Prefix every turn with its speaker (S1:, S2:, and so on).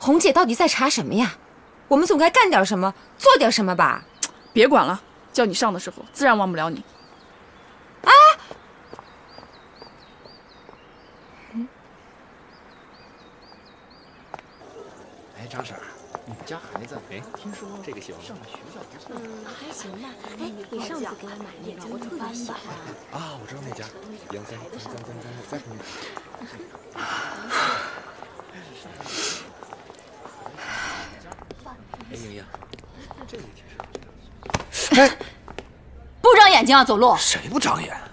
S1: 红姐到底在查什么呀？我们总该干点什么，做点什么吧。
S2: 别管了，叫你上的时候，自然忘不了你。
S1: 啊！
S3: 哎，张婶儿，你们家孩子，哎，听说这个小上学校不错，
S4: 还行吧。哎，你上次给我买那个，我特别喜欢。
S3: 啊，我知道那家，杨三再碰见。哎，莹莹，这个挺适合。哎，
S4: 不长眼睛啊，走路。
S3: 谁不长眼？